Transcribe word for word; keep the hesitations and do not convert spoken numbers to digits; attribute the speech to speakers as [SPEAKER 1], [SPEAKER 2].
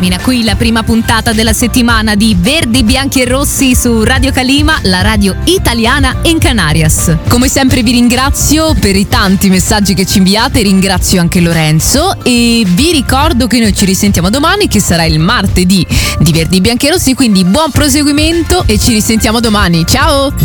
[SPEAKER 1] termina qui la prima puntata della settimana di Verdi, Bianchi e Rossi su Radio Calima, la radio italiana in Canarias. Come sempre vi ringrazio per i tanti messaggi che ci inviate, ringrazio anche Lorenzo e vi ricordo che noi ci risentiamo domani, che sarà il martedì di Verdi, Bianchi e Rossi, quindi buon proseguimento e ci risentiamo domani. Ciao!